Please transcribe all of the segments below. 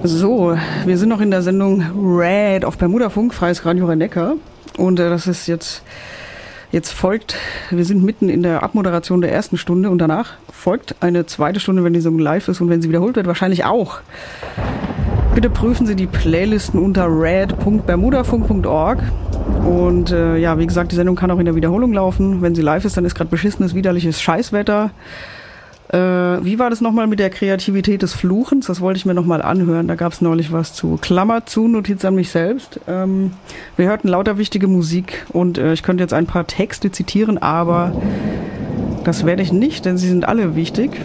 So, wir sind noch in der Sendung Red auf Bermudafunk, freies Radio Rhein-Neckar. Und das ist jetzt folgt, wir sind mitten in der Abmoderation der ersten Stunde und danach folgt eine zweite Stunde, wenn die Sendung live ist und wenn sie wiederholt wird, wahrscheinlich auch. Bitte prüfen Sie die Playlisten unter red.bermudafunk.org. Und ja, wie gesagt, die Sendung kann auch in der Wiederholung laufen. Wenn sie live ist, dann ist gerade beschissenes, widerliches Scheißwetter. Wie war das nochmal mit der Kreativität des Fluchens? Das wollte ich mir nochmal anhören. Da gab es neulich was zu. Klammer zu, Notiz an mich selbst. Wir hörten lauter wichtige Musik und ich könnte jetzt ein paar Texte zitieren, aber das werde ich nicht, denn sie sind alle wichtig.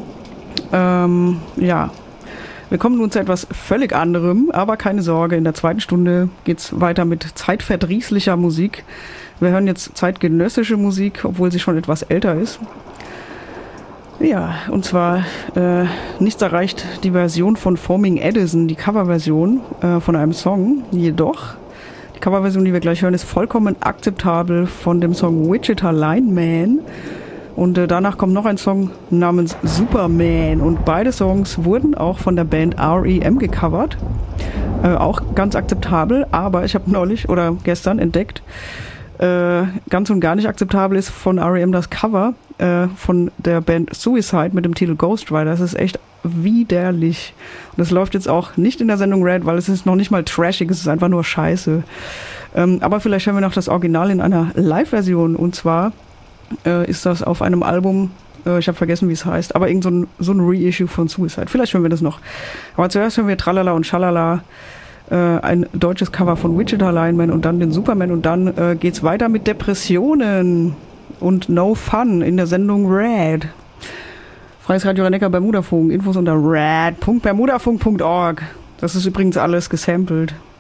Ja, wir kommen nun zu etwas völlig anderem, aber keine Sorge, in der zweiten Stunde geht's weiter mit zeitverdrießlicher Musik. Wir hören jetzt zeitgenössische Musik, obwohl sie schon etwas älter ist. Ja, und zwar nichts erreicht die Version von Foaming Edison, die Coverversion von einem Song. Jedoch, die Coverversion, die wir gleich hören, ist vollkommen akzeptabel von dem Song Wichita Lineman. Und danach kommt noch ein Song namens Superman. Und beide Songs wurden auch von der Band R.E.M. gecovert. Auch ganz akzeptabel, aber ich habe neulich oder gestern entdeckt, ganz und gar nicht akzeptabel ist von R.E.M. das Cover von der Band Suicide mit dem Titel Ghost Rider. Das ist echt widerlich. Und das läuft jetzt auch nicht in der Sendung Red, weil es ist noch nicht mal trashig, es ist einfach nur scheiße. Aber vielleicht hören wir noch das Original in einer Live-Version. Und zwar ist das auf einem Album, ich habe vergessen, wie es heißt, aber irgend so ein Reissue von Suicide. Vielleicht hören wir das noch. Aber zuerst hören wir Tralala und Schalala, ein deutsches Cover von Wichita Lineman und dann den Superman und dann geht's weiter mit Depressionen und No Fun in der Sendung Red. Freies Radio Rhein-Neckar Bermudafunk, Infos unter red.bermudafunk.org. Das ist übrigens alles gesampelt.